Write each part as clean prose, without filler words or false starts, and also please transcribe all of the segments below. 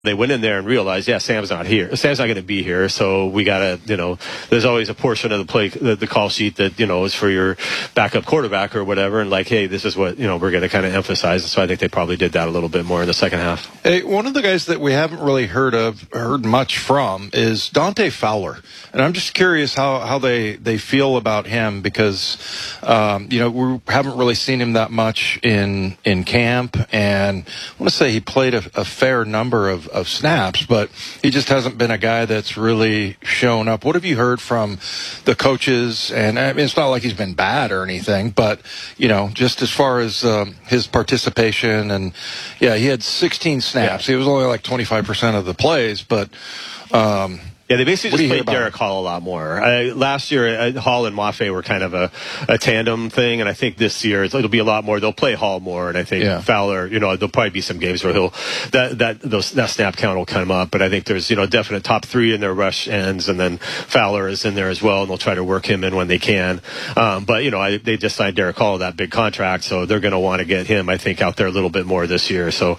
They went in there and realized, yeah, Sam's not here. Sam's not going to be here, so we got to, there's always a portion of the play, the call sheet that, is for your backup quarterback or whatever, and like, hey, this is what, we're going to kind of emphasize. So I think they probably did that a little bit more in the second half. Hey, one of the guys that we haven't really heard much from is Dante Fowler. And I'm just curious how they feel about him because, we haven't really seen him that much in camp, and I want to say he played a fair number of snaps, but he just hasn't been a guy that's really shown up. What have you heard from the coaches? And I mean, it's not like he's been bad or anything, but, just as far as his participation, and, yeah, he had 16 snaps. Yeah. He was only like 25% of the plays, but yeah, they basically just played Derek Hall a lot more. Last year, Hall and Mafe were kind of a tandem thing, and I think this year it'll be a lot more. They'll play Hall more, and I think Fowler, there'll probably be some games where that snap count will come up. But I think there's definite top three in their rush ends, and then Fowler is in there as well, and they'll try to work him in when they can. But they just signed Derek Hall that big contract, so they're going to want to get him, I think, out there a little bit more this year. So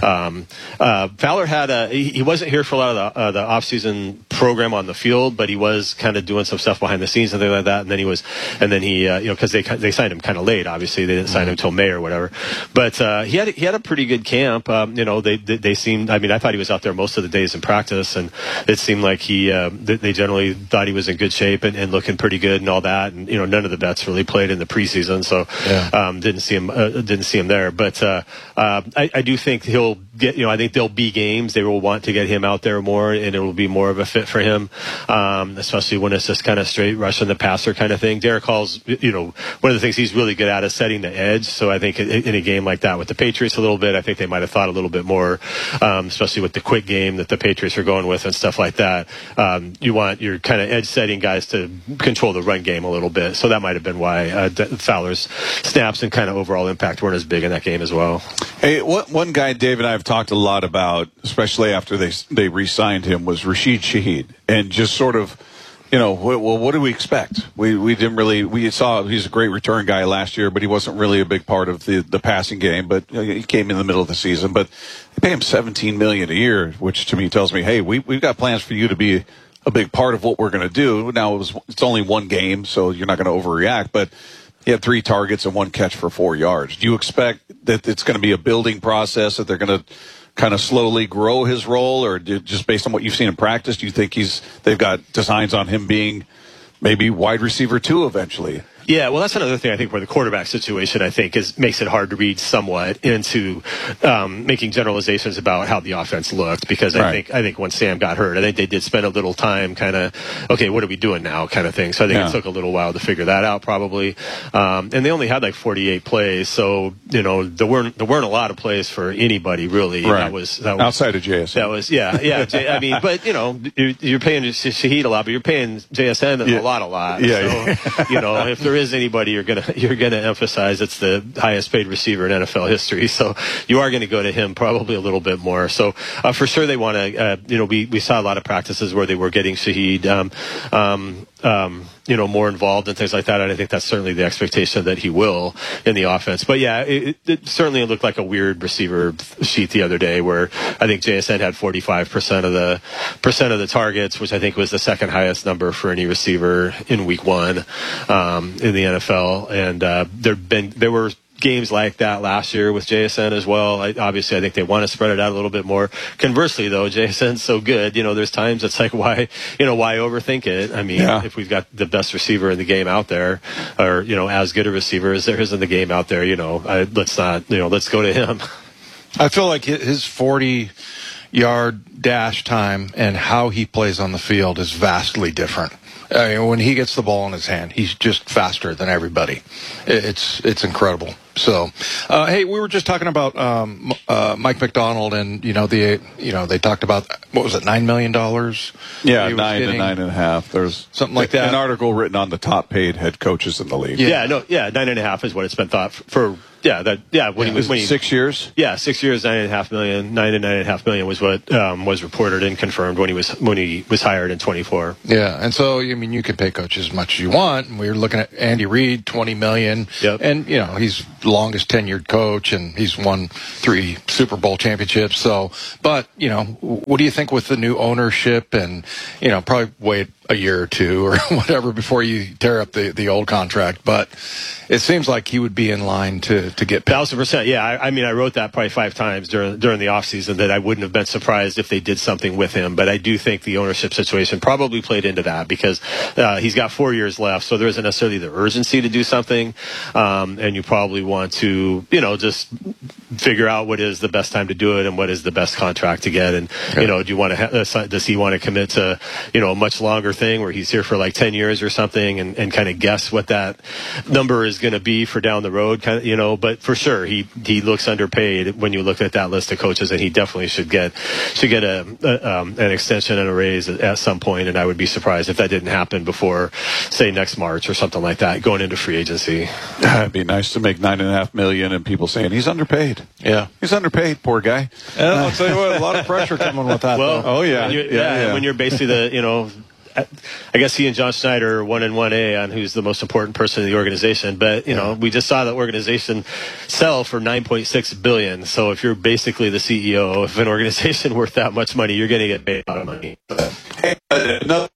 Fowler had he wasn't here for a lot of the offseason program on the field, but he was kind of doing some stuff behind the scenes and things like that. And then he because they signed him kind of late. Obviously, they didn't sign him until May or whatever. But he had a pretty good camp. They seemed. I mean, I thought he was out there most of the days in practice, and it seemed like they generally thought he was in good shape and looking pretty good and all that. And none of the vets really played in the preseason, so didn't see him there. But I do think he'll get. I think there'll be games they will want to get him out there more, and it will be more of a fit for him, especially when it's just kind of straight rushing the passer kind of thing. Derek Hall's, one of the things he's really good at is setting the edge. So I think in a game like that with the Patriots a little bit, I think they might have thought a little bit more, especially with the quick game that the Patriots are going with and stuff like that. You want your kind of edge setting guys to control the run game a little bit. So that might have been why Fowler's snaps and kind of overall impact weren't as big in that game as well. Hey, one guy Dave and I have talked a lot about, especially after they re-signed him, was Rashid Shaheed. And just sort of, what do we expect? We didn't really, we saw he's a great return guy last year, but he wasn't really a big part of the passing game. But he came in the middle of the season. But they pay him $17 million a year, which to me tells me, hey, we've got plans for you to be a big part of what we're going to do. Now it's only one game, so you're not going to overreact. But he had 3 targets and 1 catch for 4 yards. Do you expect that it's going to be a building process, that they're going to kind of slowly grow his role, or just based on what you've seen in practice, do you think they've got designs on him being maybe wide receiver 2 eventually? Yeah, well, that's another thing I think where the quarterback situation, I think, makes it hard to read somewhat into making generalizations about how the offense looked, because I think when Sam got hurt, I think they did spend a little time kind of, okay, what are we doing now kind of thing. So I think it took a little while to figure that out probably. And they only had like 48 plays, so, there weren't a lot of plays for anybody really. Right. That was outside of JSN. That was, I mean, but, you're paying Shaheed a lot, but you're paying JSN a lot. Yeah. So, if there is anybody you're gonna emphasize, it's the highest paid receiver in NFL history. So you are going to go to him probably a little bit more. So for sure they want to. We saw a lot of practices where they were getting Shaheed, more involved and things like that. And I think that's certainly the expectation that he will in the offense. But yeah, it certainly looked like a weird receiver sheet the other day where I think JSN had 45% of the targets, which I think was the second highest number for any receiver in week 1 in the NFL. And there were games like that last year with JSN as well. Obviously, I think they want to spread it out a little bit more. Conversely, though, JSN's so good. There's times it's like, why overthink it? I mean, if we've got the best receiver in the game out there, or as good a receiver as there is in the game out there, let's go to him. I feel like his 40-yard dash time and how he plays on the field is vastly different. I mean, when he gets the ball in his hand, he's just faster than everybody. It's incredible. So, hey, we were just talking about Mike Macdonald, and they talked about, what was it, $9 million? Yeah, 9 to 9.5. There's something like that. An article written on the top paid head coaches in the league. Yeah, 9.5 is what it's been thought for When he was 6 years. Yeah, 6 years, $9.5 million. $9 to $9.5 million was what was reported and confirmed when he was hired in 24. Yeah, and so I mean, you can pay coaches as much as you want. And we were looking at Andy Reid, $20 million. Yep. And he's the longest tenured coach, and he's won 3 Super Bowl championships. So, but what do you think with the new ownership and probably wait a year or two or whatever before you tear up the old contract? But it seems like he would be in line to get paid. 1,000%. Yeah, I mean, I wrote that probably 5 times during the offseason that I wouldn't have been surprised if they did something with him. But I do think the ownership situation probably played into that because he's got 4 years left, so there isn't necessarily the urgency to do something. And you probably want to, just figure out what is the best time to do it and what is the best contract to get. And, do you want to, does he want to commit to, a much longer thing where he's here for like 10 years or something and kind of guess what that number is going to be for down the road, but for sure he looks underpaid when you look at that list of coaches, and he definitely should get an extension and a raise at some point. And I would be surprised if that didn't happen before, say, next March or something like that, going into free agency. It'd be nice to make $9.5 million and people saying he's underpaid. Yeah, he's underpaid, poor guy. I'll tell you what, a lot of pressure coming with that. Well, though. Oh yeah, and when you're basically I guess he and John Schneider are 1 and 1A on who's the most important person in the organization. But, we just saw the organization sell for $9.6 billion. So if you're basically the CEO of an organization worth that much money, you're going to get paid a lot of money. Hey, another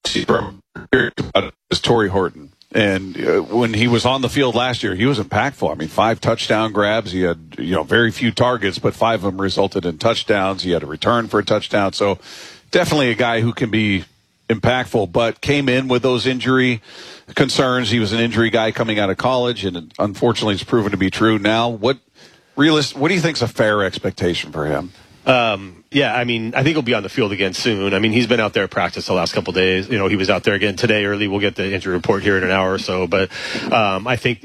is Torrey Horton. And when he was on the field last year, he was impactful. I mean, 5 touchdown grabs. He had, very few targets, but 5 of them resulted in touchdowns. He had a return for a touchdown. So definitely a guy who can be impactful, but came in with those injury concerns. He was an injury guy coming out of college, and unfortunately it's proven to be true now. What do you think is a fair expectation for him? Yeah, I mean, I think he'll be on the field again soon. I mean, he's been out there at practice the last couple of days. He was out there again today early. We'll get the injury report here in an hour or so. But I think,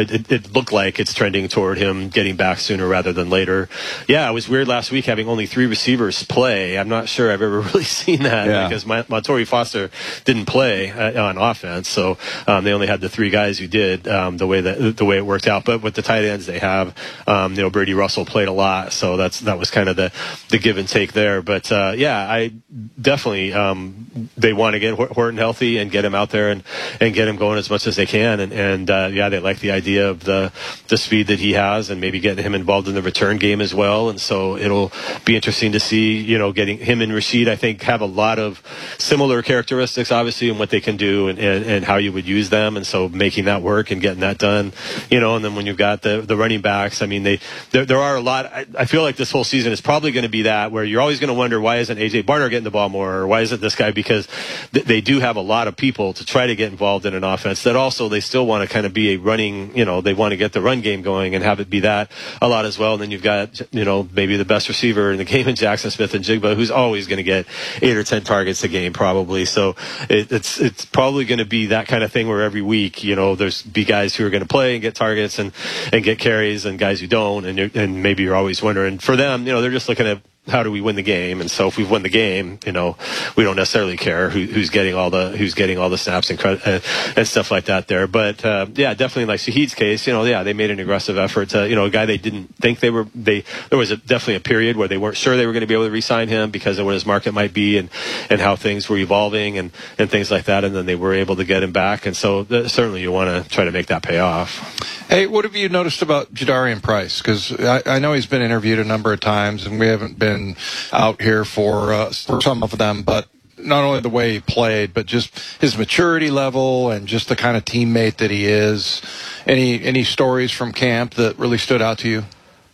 it looked like it's trending toward him getting back sooner rather than later. Yeah, it was weird last week having only 3 receivers play. I'm not sure I've ever really seen that because Montorie Foster didn't play on offense. So they only had the 3 guys who did the way it worked out. But with the tight ends they have, Brady Russell played a lot. So that was kind of the give and take there. But I definitely they want to get Horton healthy and get him out there and get him going as much as they can. And they like the idea of the speed that he has and maybe getting him involved in the return game as well. And so it'll be interesting to see, getting him and Rashid, I think, have a lot of similar characteristics, obviously, in what they can do and how you would use them. And so making that work and getting that done, and then when you've got the running backs, I mean, there are a lot. I feel like this whole season is probably going to be that where you're always going to wonder, why isn't A.J. Barner getting the ball more, or why isn't this guy? Because they do have a lot of people to try to get involved in an offense that also they still want to kind of be a running, they want to get the run game going and have it be that a lot as well. And then you've got, maybe the best receiver in the game in Jackson Smith-Njigba, who's always going to get 8 or 10 targets a game probably. So it's probably going to be that kind of thing where every week, there's be guys who are going to play and get targets and get carries and guys who don't. And maybe you're always wondering for them, they're just looking at, how do we win the game? And so if we've won the game, we don't necessarily care who's getting all the snaps and stuff like that there. But definitely like Shahid's case, they made an aggressive effort to, a guy they didn't think there was definitely a period where they weren't sure they were going to be able to re-sign him because of what his market might be and how things were evolving and things like that. And then they were able to get him back. And so certainly you want to try to make that pay off. Hey, what have you noticed about Jadarian Price? Because I know he's been interviewed a number of times, and we haven't been out here for some of them, but not only the way he played, but just his maturity level and just the kind of teammate that he is. Any stories from camp that really stood out to you?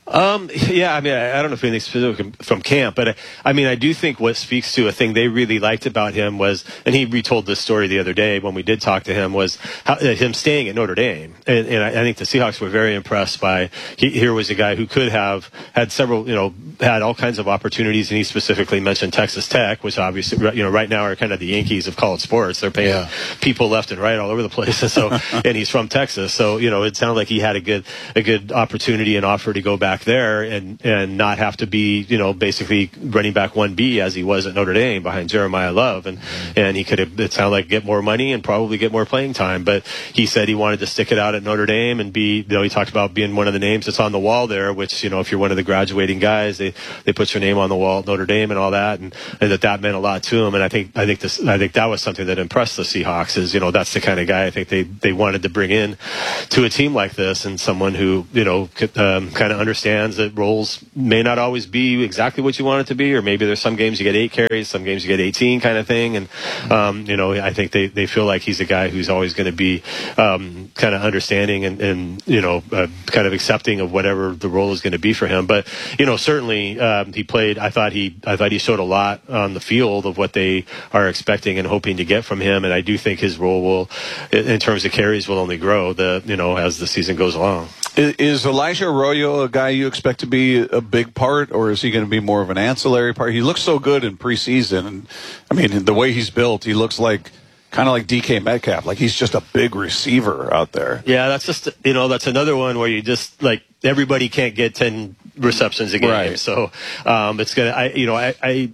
I mean, I don't know if anything specific from camp, but I do think what speaks to a thing they really liked about him was, and he retold this story the other day when we did talk to him, was him staying at Notre Dame. And I think the Seahawks were very impressed by, here was a guy who could have had several, had all kinds of opportunities, and he specifically mentioned Texas Tech, which obviously, right now are kind of the Yankees of college sports. They're paying people left and right all over the place. And so, and he's from Texas. So, it sounded like he had a good opportunity and offer to go back back there and not have to be, basically running back 1B as he was at Notre Dame behind Jeremiah Love. And he could have, it sounded like, get more money and probably get more playing time. But he said he wanted to stick it out at Notre Dame and be, he talked about being one of the names that's on the wall there, which, if you're one of the graduating guys, they put your name on the wall at Notre Dame and all that. And that meant a lot to him. And I think that was something that impressed the Seahawks is, that's the kind of guy I think they wanted to bring in to a team like this, and someone who, kind of understands that roles may not always be exactly what you want it to be, or maybe there's some games you get 8 carries, some games you get 18 kind of thing. And, I think they feel like he's a guy who's always going to be kind of understanding and kind of accepting of whatever the role is going to be for him. But, certainly he played, I thought he showed a lot on the field of what they are expecting and hoping to get from him. And I do think his role will, in terms of carries, will only grow as the season goes along. Is Elijah Arroyo a guy you expect to be a big part, or is he going to be more of an ancillary part? He looks so good in preseason, and I mean, the way he's built, he looks like kind of like DK Metcalf, like he's just a big receiver out there. Yeah, that's just that's another one where you just like everybody can't get 10 receptions a game, right. So it's gonna.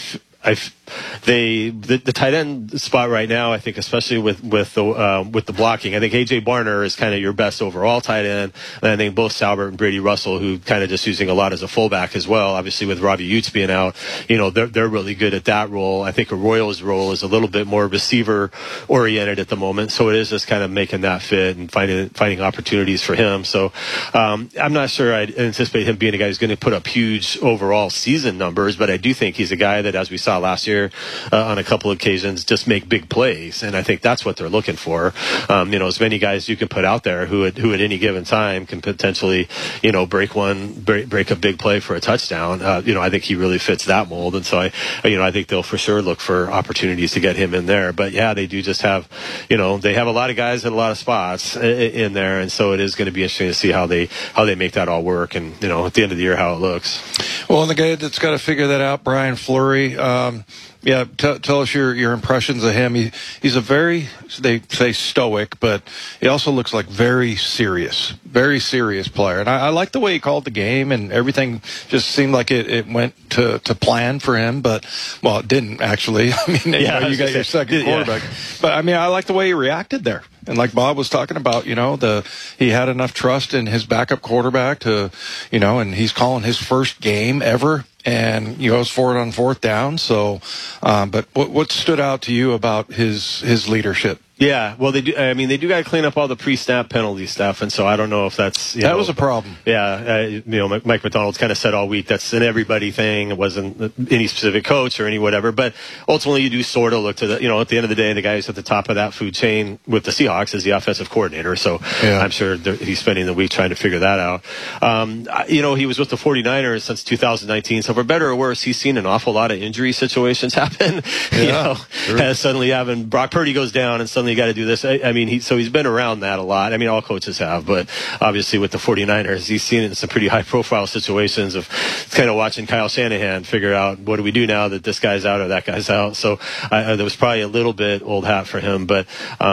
The tight end spot right now, I think, especially with the blocking, I think AJ Barner is kind of your best overall tight end, and I think both Salbert and Brady Russell, who kind of just using a lot as a fullback as well. Obviously, with Robbie Utes being out, they're really good at that role. I think Arroyo's role is a little bit more receiver oriented at the moment, so it is just kind of making that fit and finding opportunities for him. So I'm not sure I'd anticipate him being a guy who's going to put up huge overall season numbers, but I do think he's a guy that, as we saw last year on a couple of occasions, just make big plays, and I think that's what they're looking for. As many guys you can put out there who at any given time can potentially break a big play for a touchdown. I think he really fits that mold, and so I think they'll for sure look for opportunities to get him in there. But yeah, they do just have they have a lot of guys at a lot of spots in there, and so it is going to be interesting to see how they make that all work, and at the end of the year how it looks. Well, and the guy that's got to figure that out, Brian Fleury. Yeah, tell us your impressions of him. He's a very, they say stoic, but he also looks like very serious player. And I like the way he called the game, and everything just seemed like it went to plan for him. But, well, it didn't actually. I mean, you got your second quarterback. Yeah. But, I mean, I like the way he reacted there. And like Bob was talking about, he had enough trust in his backup quarterback to, and he's calling his first game ever. And he goes for it on 4th down. So, but what stood out to you about his leadership? Yeah, well, they do. I mean, they do got to clean up all the pre-snap penalty stuff, and so I don't know if that's that was a problem. Yeah, Mike McDonald's kind of said all week that's an everybody thing. It wasn't any specific coach or any whatever. But ultimately, you do sort of look to the at the end of the day, the guy who's at the top of that food chain with the Seahawks is the offensive coordinator. So I'm sure he's spending the week trying to figure that out. He was with the 49ers since 2019. So for better or worse, he's seen an awful lot of injury situations happen. Sure. Suddenly having Brock Purdy goes down and suddenly you got to do this. I mean, he's been around that a lot. I mean, all coaches have, but obviously with the 49ers, he's seen it in some pretty high-profile situations of kind of watching Kyle Shanahan figure out what do we do now that this guy's out or that guy's out. So there was probably a little bit old hat for him, but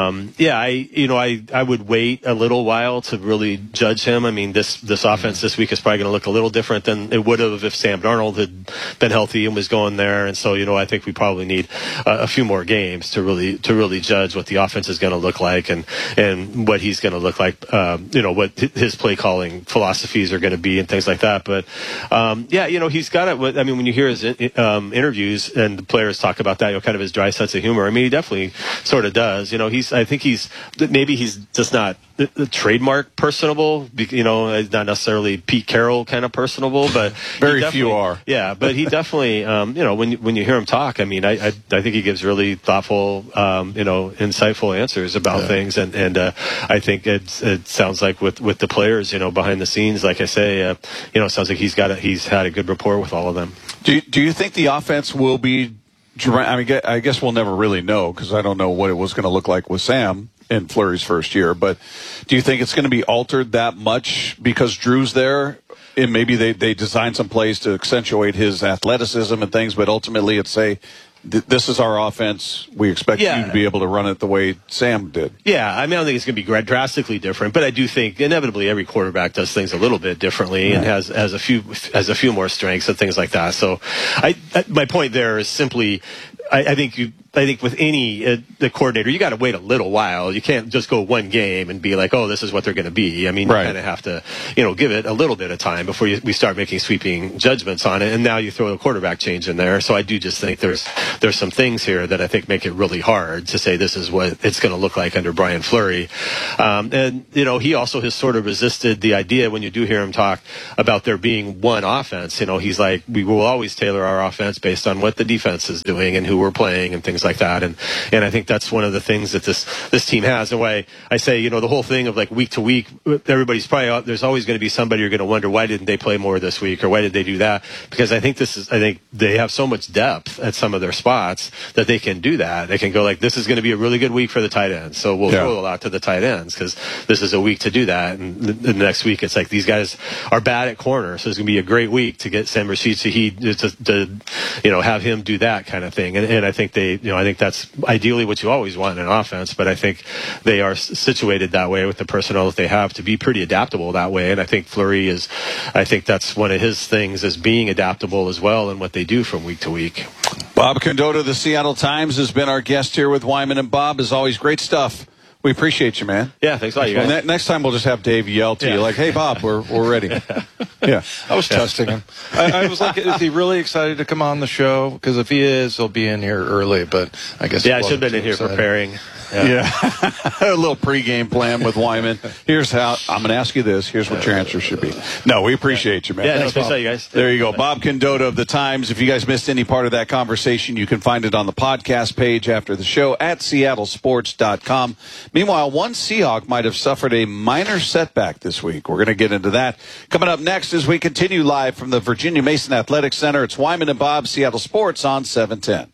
I would wait a little while to really judge him. I mean, this offense this week is probably going to look a little different than it would have if Sam Darnold had been healthy and was going there. And so I think we probably need a few more games to really judge what the offense is going to look like and what he's going to look like, what his play calling philosophies are going to be and things like that. But, he's got it. I mean, when you hear his interviews and the players talk about that, kind of his dry sense of humor, I mean, he definitely sort of does. I think he's just not the trademark personable, not necessarily Pete Carroll kind of personable, but very few are. Yeah, but he definitely, when you hear him talk, I mean, I think he gives really thoughtful, insightful answers about things, and I think it sounds like with the players, behind the scenes, like I say, it sounds like he's had a good rapport with all of them. Do you think the offense will be? I mean, I guess we'll never really know because I don't know what it was going to look like with Sam in Fleury's first year. But do you think it's going to be altered that much because Drew's there? And maybe they design some plays to accentuate his athleticism and things, but ultimately it's say, this is our offense. We expect you to be able to run it the way Sam did. Yeah, I mean, I don't think it's going to be drastically different, but I do think inevitably every quarterback does things a little bit differently and has a few more strengths and things like that. So, my point there is simply, I think with any the coordinator, you got to wait a little while. You can't just go one game and be like, oh, this is what they're going to be. I mean, you kind of have to, give it a little bit of time before we start making sweeping judgments on it. And now you throw the quarterback change in there. So I do just think there's some things here that I think make it really hard to say this is what it's going to look like under Brian Fleury. And he also has sort of resisted the idea when you do hear him talk about there being one offense. He's like, we will always tailor our offense based on what the defense is doing and who we're playing and things like that. And I think that's one of the things that this team has. And why I say, the whole thing of like week to week, everybody's probably there's always going to be somebody you're going to wonder, why didn't they play more this week, or why did they do that? Because I think they have so much depth at some of their spots that they can do that. They can go like, this is going to be a really good week for the tight ends, so we'll throw a lot to the tight ends because this is a week to do that. And the next week it's like these guys are bad at corner, so it's going to be a great week to get Sam Rashid Shaheed to have him do that kind of thing. And I think I think that's ideally what you always want in an offense, but I think they are situated that way with the personnel that they have to be pretty adaptable that way. And I think Fleury I think that's one of his things, is being adaptable as well in what they do from week to week. Bob Condotta of the Seattle Times has been our guest here with Wyman and Bob. As always, great stuff. We appreciate you, man. Yeah, thanks a lot, you guys. Well, next time we'll just have Dave yell to you like, hey, Bob, we're ready. Yeah. I was testing him. I was like, is he really excited to come on the show? Because if he is, he'll be in here early, but I guess... Yeah, I should have been in here preparing. Yeah. A little pregame plan with Wyman. Here's how I'm going to ask you this. Here's what your answer should be. No, we appreciate you, man. Yeah, thanks a lot, you guys. There you go. Bob Condotta of the Times. If you guys missed any part of that conversation, you can find it on the podcast page after the show at seattlesports.com. Meanwhile, one Seahawk might have suffered a minor setback this week. We're going to get into that. Coming up next as we continue live from the Virginia Mason Athletic Center, it's Wyman and Bob, Seattle Sports on 710.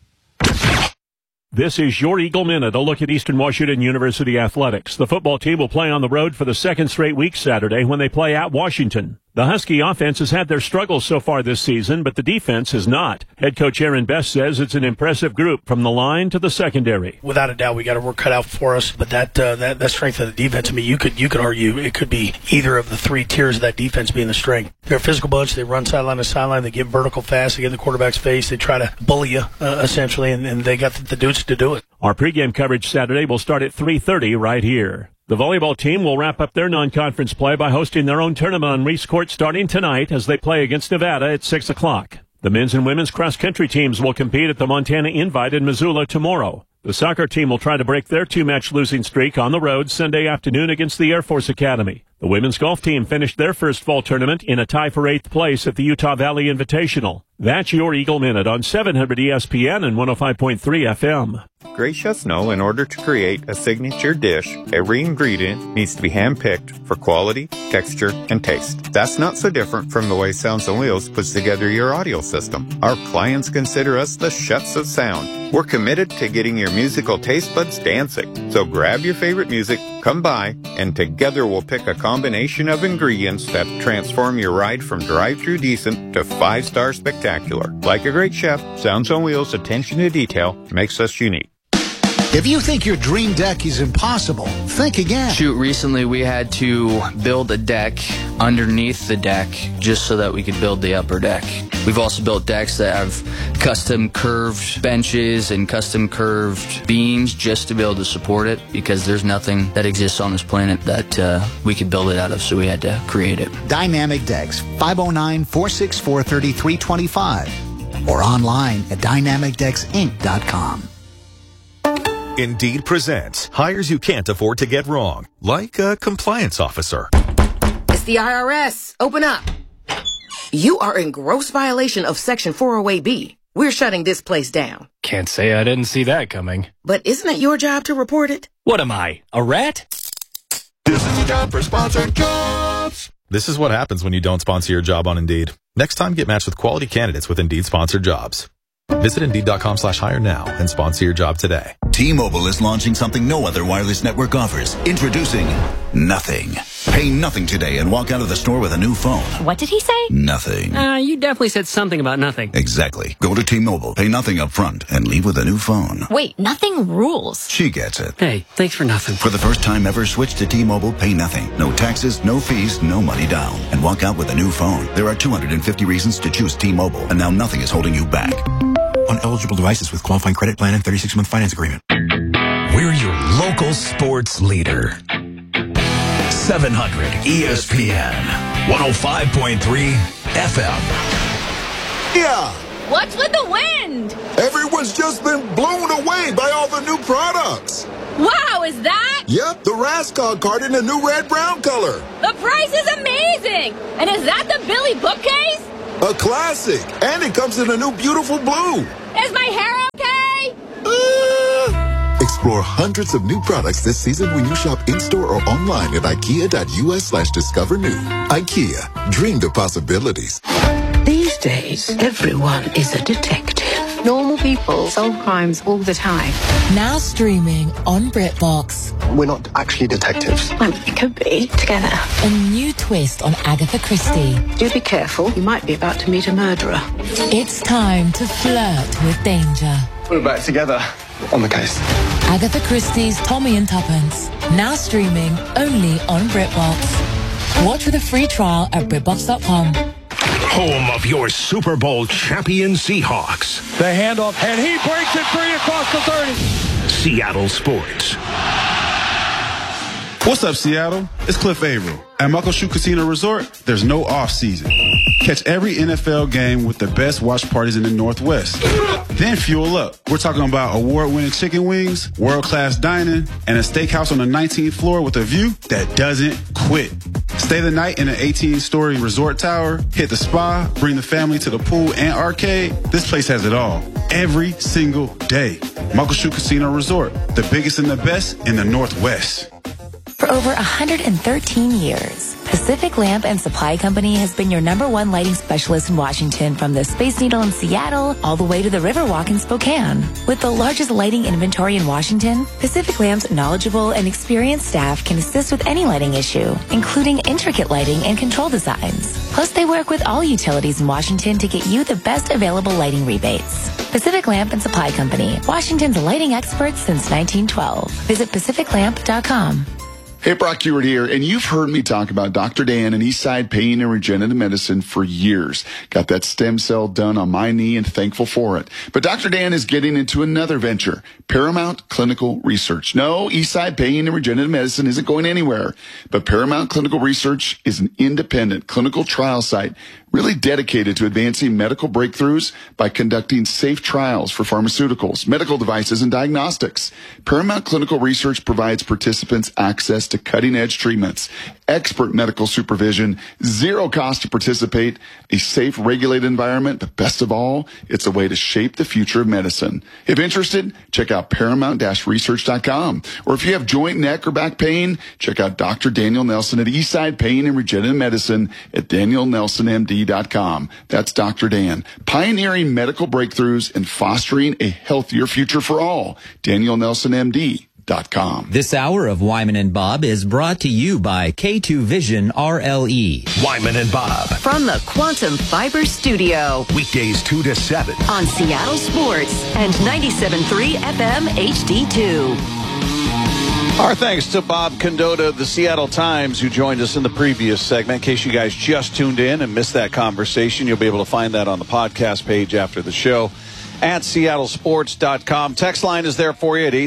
This is your Eagle Minute, a look at Eastern Washington University athletics. The football team will play on the road for the second straight week Saturday when they play at Washington. The Husky offense has had their struggles so far this season, but the defense has not. Head coach Aaron Best says it's an impressive group from the line to the secondary. Without a doubt, we got our work cut out for us. But that strength of the defense, I mean, you could argue it could be either of the three tiers of that defense being the strength. They're a physical bunch. They run sideline to sideline. They get vertical fast. They get in the quarterback's face. They try to bully you, essentially, and they got the dudes to do it. Our pregame coverage Saturday will start at 3:30 right here. The volleyball team will wrap up their non-conference play by hosting their own tournament on Reese Court starting tonight as they play against Nevada at 6 o'clock. The men's and women's cross-country teams will compete at the Montana Invite in Missoula tomorrow. The soccer team will try to break their two-match losing streak on the road Sunday afternoon against the Air Force Academy. The women's golf team finished their first fall tournament in a tie for 8th place at the Utah Valley Invitational. That's your Eagle Minute on 700 ESPN and 105.3 FM. Great chefs know in order to create a signature dish, every ingredient needs to be hand-picked for quality, texture, and taste. That's not so different from the way Sounds and Wheels puts together your audio system. Our clients consider us the chefs of sound. We're committed to getting your musical taste buds dancing. So grab your favorite music, come by, and together we'll pick a combination of ingredients that transform your ride from drive-through decent to 5-star spectacular. Like a great chef, Sounds on Wheels' attention to detail makes us unique. If you think your dream deck is impossible, think again. Shoot, recently we had to build a deck underneath the deck just so that we could build the upper deck. We've also built decks that have custom curved benches and custom curved beams just to be able to support it, because there's nothing that exists on this planet that we could build it out of, so we had to create it. Dynamic Decks, 509-464-3325 or online at dynamicdecksinc.com. Indeed presents hires you can't afford to get wrong, like a compliance officer. It's the IRS. Open up. You are in gross violation of Section 408B. We're shutting this place down. Can't say I didn't see that coming. But isn't it your job to report it? What am I, a rat? This is a job for sponsored jobs. This is what happens when you don't sponsor your job on Indeed. Next time, get matched with quality candidates with Indeed sponsored jobs. Visit Indeed.com/hire now and sponsor your job today. T-Mobile is launching something no other wireless network offers. Introducing Nothing. Pay nothing today and walk out of the store with a new phone. What did he say? Nothing. You definitely said something about nothing. Exactly. Go to T-Mobile, pay nothing up front, and leave with a new phone. Wait, nothing rules. She gets it. Hey, thanks for nothing. For the first time ever, switch to T-Mobile, pay nothing. No taxes, no fees, no money down. And walk out with a new phone. There are 250 reasons to choose T-Mobile, and now nothing is holding you back. On eligible devices with qualifying credit plan and 36-month finance agreement. We're your local sports leader. 700 ESPN, 105.3 FM. Yeah. What's with the wind? Everyone's just been blown away by all the new products. Wow, is that? Yep, the Rascog card in a new red-brown color. The price is amazing. And is that the Billy bookcase? A classic. And it comes in a new beautiful blue. Is my hair okay? Explore hundreds of new products this season when you shop in-store or online at IKEA.us/discover new. IKEA, dream the possibilities. These days, everyone is a detective. Normal people solve crimes all the time. Now streaming on BritBox. We're not actually detectives. Well, it could be. Together. A new twist on Agatha Christie. Do be careful. You might be about to meet a murderer. It's time to flirt with danger. We're back together on the case. Agatha Christie's Tommy and Tuppence. Now streaming only on BritBox. Watch with a free trial at BritBox.com. Home of your Super Bowl champion Seahawks. The handoff, and he breaks it free across the 30. Seattle Sports. What's up, Seattle? It's Cliff Averill. At Muckleshoot Casino Resort, there's no off-season. Catch every NFL game with the best watch parties in the Northwest. Then fuel up. We're talking about award-winning chicken wings, world-class dining, and a steakhouse on the 19th floor with a view that doesn't quit. Stay the night in an 18-story resort tower, hit the spa, bring the family to the pool and arcade. This place has it all. Every single day. Muckleshoot Casino Resort, the biggest and the best in the Northwest. For over 113 years, Pacific Lamp and Supply Company has been your #1 lighting specialist in Washington, from the Space Needle in Seattle all the way to the Riverwalk in Spokane. With the largest lighting inventory in Washington, Pacific Lamp's knowledgeable and experienced staff can assist with any lighting issue, including intricate lighting and control designs. Plus, they work with all utilities in Washington to get you the best available lighting rebates. Pacific Lamp and Supply Company, Washington's lighting experts since 1912. Visit pacificlamp.com. Hey, Brock Ewart here, and you've heard me talk about Dr. Dan and Eastside Pain and Regenerative Medicine for years. Got that stem cell done on my knee and thankful for it. But Dr. Dan is getting into another venture, Paramount Clinical Research. No, Eastside Pain and Regenerative Medicine isn't going anywhere, but Paramount Clinical Research is an independent clinical trial site really dedicated to advancing medical breakthroughs by conducting safe trials for pharmaceuticals, medical devices, and diagnostics. Paramount Clinical Research provides participants access to cutting-edge treatments, expert medical supervision, zero cost to participate, a safe, regulated environment, but best of all, it's a way to shape the future of medicine. If interested, check out paramount-research.com. Or if you have joint, neck, or back pain, check out Dr. Daniel Nelson at Eastside Pain and Regenerative Medicine at DanielNelsonMD.com. That's Dr. Dan, pioneering medical breakthroughs and fostering a healthier future for all. DanielNelsonMD.com. This hour of Wyman and Bob is brought to you by K2 Vision RLE. Wyman and Bob. From the Quantum Fiber Studio. Weekdays 2 to 7. On Seattle Sports and 97.3 FM HD2. Our thanks to Bob Condotta of the Seattle Times, who joined us in the previous segment. In case you guys just tuned in and missed that conversation, you'll be able to find that on the podcast page after the show at seattlesports.com. Text line is there for you at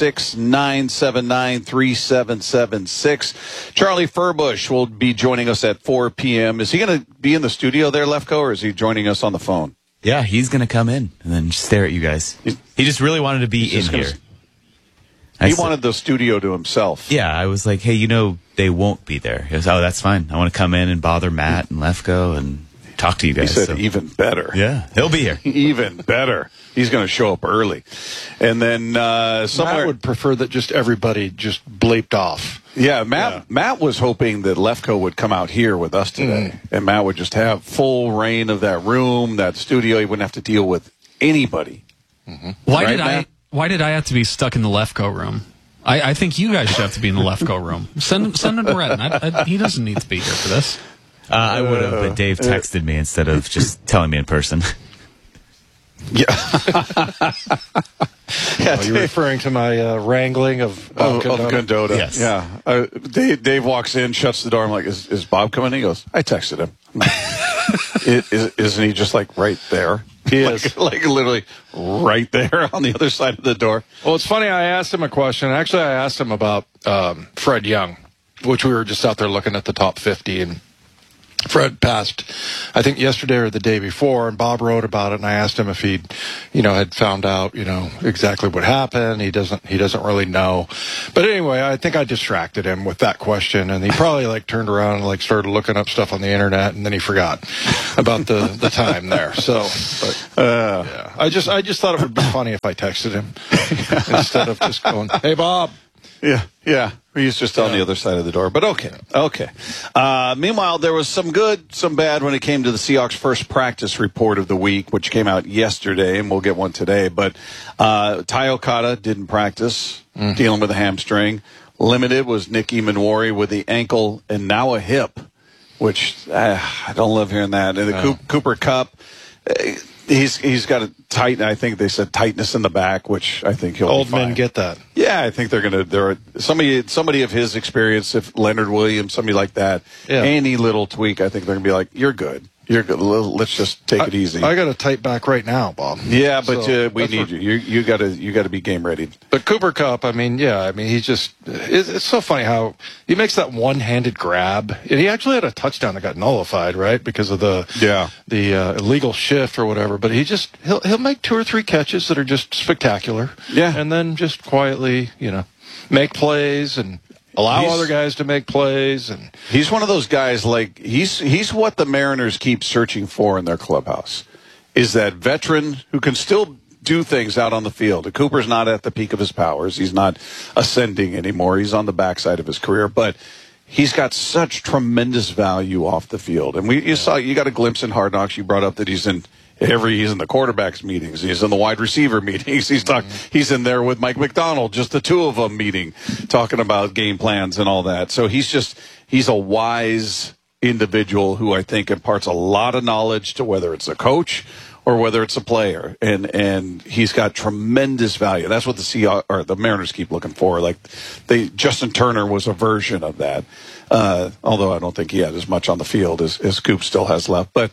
866-979-3776. Charlie Furbush will be joining us at 4 p.m. Is he going to be in the studio there, Lefko, or is he joining us on the phone? Yeah, he's going to come in and then stare at you guys. He just really wanted to be in here. He wanted the studio to himself. Yeah, I was like, hey, they won't be there. He goes, oh, that's fine. I want to come in and bother Matt and Lefko and talk to you guys. He said even better. Yeah, he'll be here. Even better. He's going to show up early. And then Matt would prefer that just everybody just bleeped off. Yeah, Matt was hoping that Lefko would come out here with us today. And Matt would just have full reign of that room, that studio. He wouldn't have to deal with anybody. Mm-hmm. Why did I have to be stuck in the Lefko room? I think you guys should have to be in the Lefko room. Send him to Redden. He doesn't need to be here for this. I would have, but Dave texted me instead of just telling me in person. Yeah. Yeah, you're referring to my wrangling of Condotta. Yes. Yeah. Dave walks in, shuts the door. I'm like, is Bob coming? He goes, I texted him. Isn't he just like right there? He is. Like literally right there on the other side of the door. Well, it's funny. I asked him a question. Actually, I asked him about Fred Young, which we were just out there looking at the top 50, and Fred passed, I think, yesterday or the day before, and Bob wrote about it, and I asked him if he'd, had found out, exactly what happened. He doesn't really know. But anyway, I think I distracted him with that question, and he probably turned around and started looking up stuff on the internet, and then he forgot about the time there. So, yeah, I just thought it would be funny if I texted him instead of just going, "Hey, Bob." Yeah. He's just on the other side of the door. But okay. Meanwhile, there was some good, some bad when it came to the Seahawks' first practice report of the week, which came out yesterday, and we'll get one today. But Ty Okada didn't practice, dealing with a hamstring. Limited was Nick Emanwari with the ankle and now a hip, which I don't love hearing that. And the Cooper Kupp, he's got a tight. I think they said tightness in the back, which I think he'll old be fine. men get that. Yeah, I think there are somebody of his experience, if Leonard Williams, somebody like that, any little tweak, I think they're gonna be like, you're good. Let's just take it easy. I got a tight back right now, Bob. Yeah, but we need you. You got to be game ready. But Cooper Kupp, he just it's so funny how he makes that one-handed grab. And he actually had a touchdown that got nullified, right, because of the illegal shift or whatever. But he'll make 2 or 3 catches that are just spectacular. Yeah, and then just quietly, make plays and allow other guys to make plays. And he's one of those guys, he's what the Mariners keep searching for in their clubhouse, is that veteran who can still do things out on the field. Cooper's not at the peak of his powers. He's not ascending anymore. He's on the backside of his career, but he's got such tremendous value off the field. And you got a glimpse in Hard Knocks. You brought up that he's in the quarterbacks meetings. He's in the wide receiver meetings. He's in there with Mike McDonald, just the two of them meeting, talking about game plans and all that. So he's a wise individual who I think imparts a lot of knowledge to whether it's a coach or whether it's a player. And he's got tremendous value. That's what the Mariners keep looking for. Justin Turner was a version of that. Although I don't think he had as much on the field as Coop still has left, but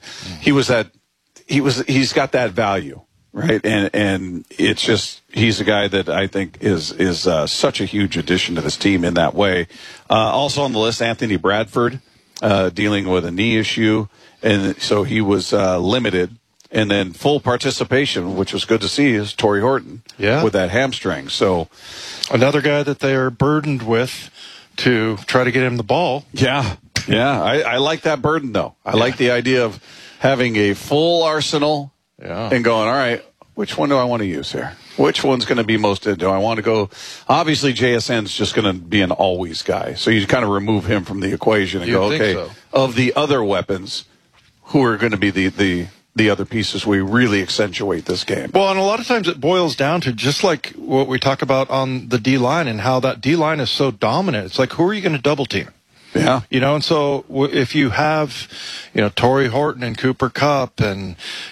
he's got that value, right? And it's just, he's a guy that I think is such a huge addition to this team in that way. Also on the list, Anthony Bradford, dealing with a knee issue. And so he was limited. And then full participation, which was good to see, is Torrey Horton with that hamstring. So another guy that they are burdened with to try to get him the ball. Yeah. I like that burden, though. I like the idea of having a full arsenal and going, all right, which one do I want to use here? Which one's going to be most, do I want to go? Obviously, JSN's just going to be an always guy. So you kind of remove him from the equation and of the other weapons, who are going to be the other pieces we really accentuate this game. Well, and a lot of times it boils down to just like what we talk about on the D-line and how that D-line is so dominant. It's like, who are you going to double team? Yeah. And so if you have, Torrey Horton and Cooper Kupp and,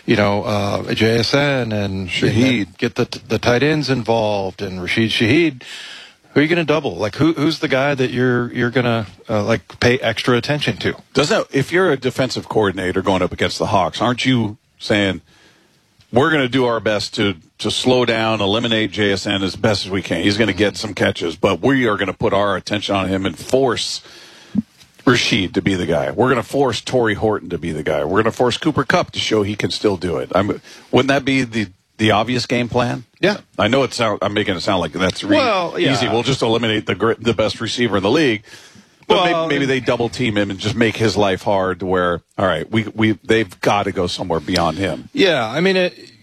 JSN and Shaheed, get the tight ends involved and Rashid Shaheed, who are you going to double? Who's the guy that you're going to pay extra attention to? If you're a defensive coordinator going up against the Hawks, aren't you saying, we're going to do our best to slow down, eliminate JSN as best as we can? He's going to get some catches, but we are going to put our attention on him and force Rashid to be the guy. We're going to force Torrey Horton to be the guy. We're going to force Cooper Kupp to show he can still do it. Wouldn't that be the obvious game plan? Yeah. I know I'm making it sound like that's really easy. We'll just eliminate the best receiver in the league. But maybe they double team him and just make his life hard to where, all right, they've got to go somewhere beyond him. Yeah,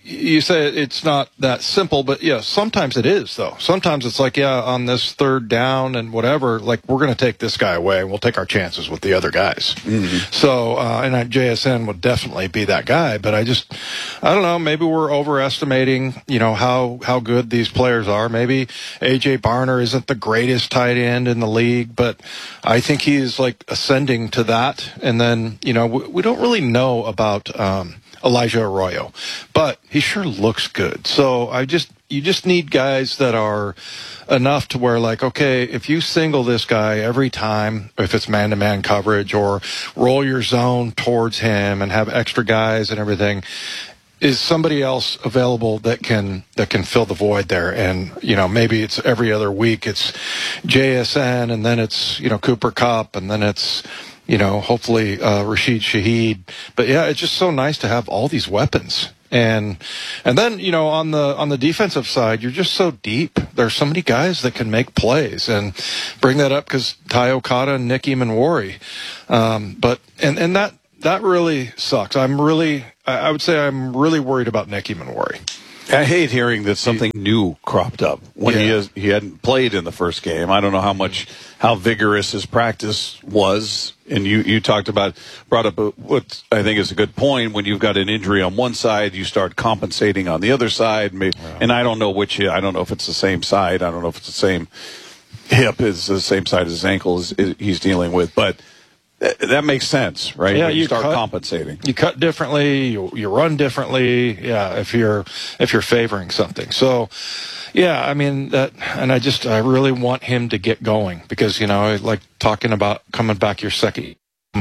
you say it's not that simple, but yeah, sometimes it is, though. Sometimes it's like, yeah, on this third down and whatever, like, we're going to take this guy away and we'll take our chances with the other guys. Mm-hmm. So, and JSN would definitely be that guy, but I don't know, maybe we're overestimating, how good these players are. Maybe A.J. Barner isn't the greatest tight end in the league, but I think he's, like, ascending to that. And then, we don't really know about Elijah Arroyo, but he sure looks good. So you just need guys that are enough to where, like, okay, if you single this guy every time, if it's man-to-man coverage, or roll your zone towards him and have extra guys and everything, is somebody else available that can fill the void there? And, maybe it's every other week it's JSN, and then it's, Cooper Kupp, and then it's, hopefully Rashid Shaheed. But yeah, it's just so nice to have all these weapons. And then, on the defensive side, you're just so deep. There's so many guys that can make plays, and bring that up because Ty Okada and Nick Emanwari. But that really sucks. I would say I'm really worried about Nick Emanwari. I hate hearing that something new cropped up when he hadn't played in the first game. I don't know how vigorous his practice was. And you brought up what I think is a good point. When you've got an injury on one side, you start compensating on the other side. And I don't know I don't know if it's the same side. I don't know if it's the same hip, is the same side as his ankle he's dealing with. But that makes sense, right? Yeah, when you start compensating. You cut differently. You run differently. Yeah, if you're favoring something. So, yeah, I mean and I really want him to get going because I like talking about coming back your second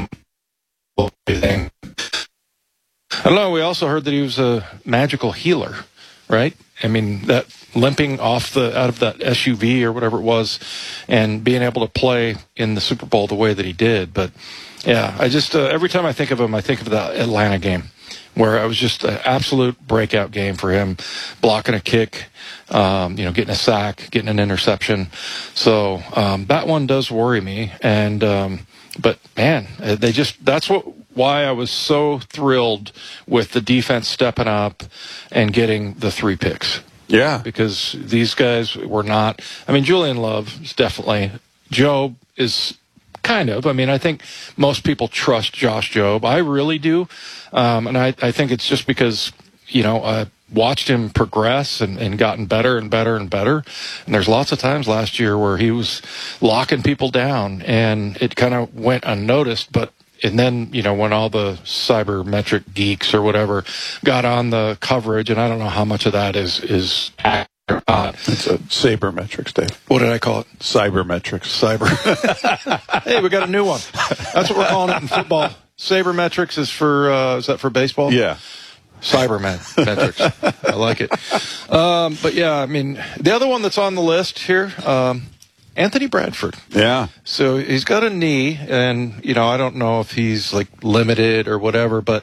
thing. I don't know. We also heard that he was a magical healer, right? I mean, that limping out of that SUV or whatever it was, and being able to play in the Super Bowl the way that he did. But yeah, I just every time I think of him, I think of the Atlanta game, where it was just an absolute breakout game for him, blocking a kick, getting a sack, getting an interception. So that one does worry me. And but man, that's why I was so thrilled with the defense stepping up and getting the 3 picks. Yeah. Because these guys were not, Julian Love is definitely, Job is kind of, I think most people trust Josh Jobe. I really do. And I think it's just because, I watched him progress and gotten better and better and better. And there's lots of times last year where he was locking people down and it kind of went unnoticed, and then, when all the cybermetric geeks or whatever got on the coverage, and I don't know how much of that is accurate or not. It's a sabermetrics, Dave. What did I call it? Cybermetrics. Hey, we got a new one. That's what we're calling it in football. Sabermetrics is that for baseball? Yeah. Cybermetrics. I like it. But yeah, the other one that's on the list here, Anthony Bradford. Yeah. So he's got a knee, and, I don't know if he's, like, limited or whatever, but,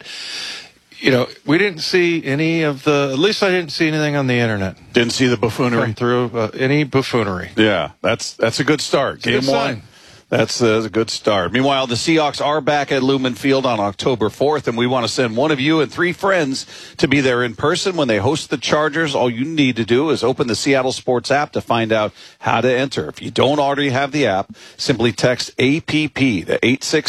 we didn't see any of at least I didn't see anything on the internet. Didn't see the buffoonery? Come through, any buffoonery. Yeah, that's a good start. Game one. That's a good start. Meanwhile, the Seahawks are back at Lumen Field on October 4th, and we want to send one of you and 3 friends to be there in person when they host the Chargers. All you need to do is open the Seattle Sports app to find out how to enter. If you don't already have the app, simply text APP to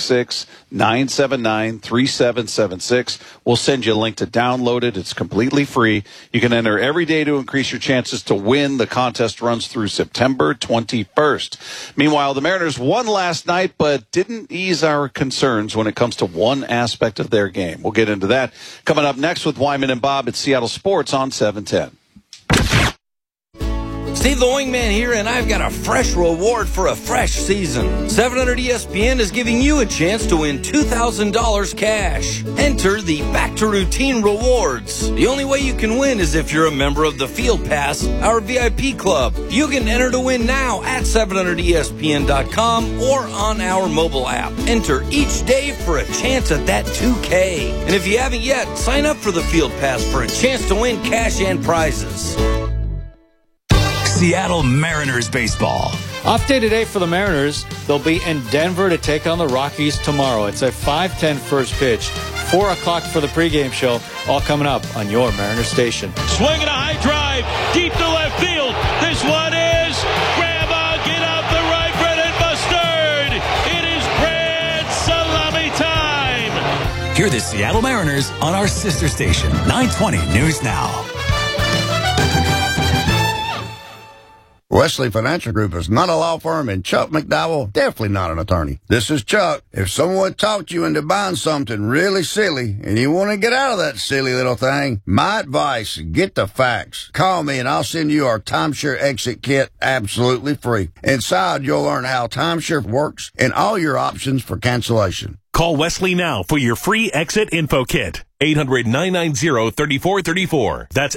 866-979-3776. We'll send you a link to download it. It's completely free. You can enter every day to increase your chances to win. The contest runs through September 21st. Meanwhile, the Mariners won last night, but didn't ease our concerns when it comes to one aspect of their game. We'll get into that coming up next with Wyman and Bob at Seattle Sports on 710. Steve the Wingman here, and I've got a fresh reward for a fresh season. 700 ESPN is giving you a chance to win $2,000 cash. Enter the Back to Routine Rewards. The only way you can win is if you're a member of the Field Pass, our VIP club. You can enter to win now at 700ESPN.com or on our mobile app. Enter each day for a chance at that $2K. And if you haven't yet, sign up for the Field Pass for a chance to win cash and prizes. Seattle Mariners baseball. Off day today for the Mariners. They'll be in Denver to take on the Rockies tomorrow. It's a 5:10 first pitch. 4 o'clock for the pregame show. All coming up on your Mariner station. Swing and a high drive, deep to left field. This one is Grandma, get out the right, bread and mustard. It is bread salami time. Hear the Seattle Mariners on our sister station, 920 News Now. Wesley Financial Group is not a law firm, and Chuck McDowell, definitely not an attorney. This is Chuck. If someone talked you into buying something really silly and you want to get out of that silly little thing, my advice, get the facts. Call me and I'll send you our timeshare exit kit absolutely free. Inside, you'll learn how timeshare works and all your options for cancellation. Call Wesley now for your free exit info kit. 800-990-3434. That's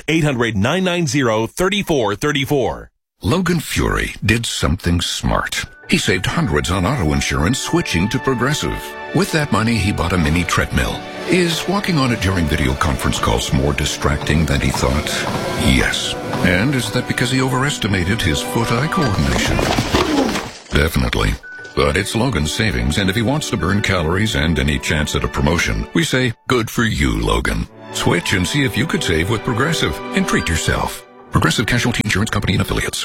800-990-3434. Logan Fury did something smart. He saved hundreds on auto insurance switching to Progressive. With that money, he bought a mini treadmill. Is walking on it during video conference calls more distracting than he thought? Yes. And is that because he overestimated his foot-eye coordination? Definitely. But it's Logan's savings, and if he wants to burn calories and any chance at a promotion, we say, good for you, Logan. Switch and see if you could save with Progressive and treat yourself. Progressive Casualty Insurance Company and Affiliates.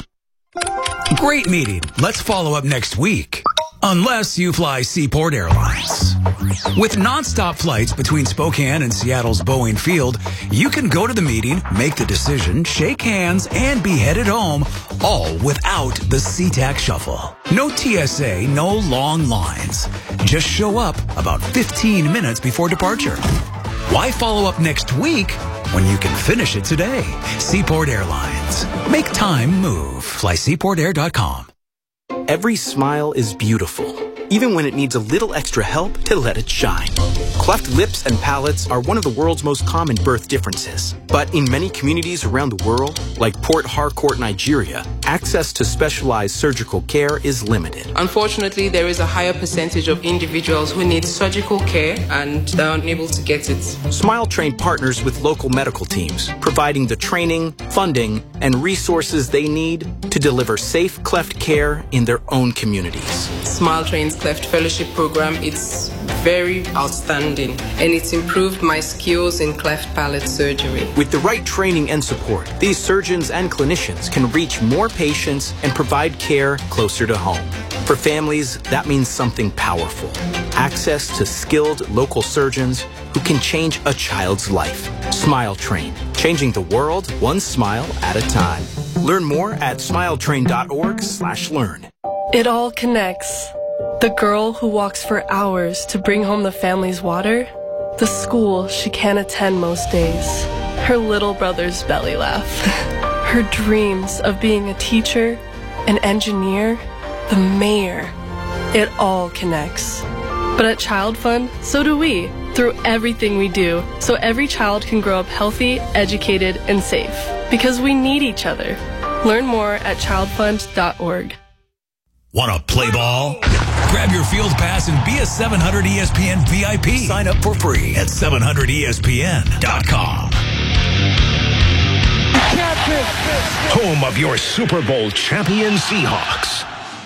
Great meeting. Let's follow up next week. Unless you fly Seaport Airlines. With nonstop flights between Spokane and Seattle's Boeing Field, you can go to the meeting, make the decision, shake hands, and be headed home, all without the SeaTac Shuffle. No TSA, no long lines. Just show up about 15 minutes before departure. Why follow up next week when you can finish it today? Seaport Airlines. Make time move. Fly SeaportAir.com. Every smile is beautiful, even when it needs a little extra help to let it shine. Cleft lips and palates are one of the world's most common birth differences. But in many communities around the world, like Port Harcourt, Nigeria, access to specialized surgical care is limited. Unfortunately, there is a higher percentage of individuals who need surgical care and are unable to get it. Smile Train partners with local medical teams, providing the training, funding, and resources they need to deliver safe cleft care in their own communities. Smile Train's Cleft Fellowship Program, it's very outstanding, and it's improved my skills in cleft palate surgery. With the right training and support, these surgeons and clinicians can reach more patients and provide care closer to home. For families, that means something powerful. Access to skilled local surgeons who can change a child's life. Smile Train, changing the world one smile at a time. Learn more at smiletrain.org/learn. It all connects. The girl who walks for hours to bring home the family's water, the school she can't attend most days, her little brother's belly laugh, her dreams of being a teacher, an engineer, the mayor. It all connects. But at Child Fund, so do we, through everything we do, so every child can grow up healthy, educated, and safe. Because we need each other. Learn more at childfund.org. Want to play ball? Grab your field pass and be a 700 ESPN VIP. Sign up for free at 700ESPN.com. Home of your Super Bowl champion Seahawks.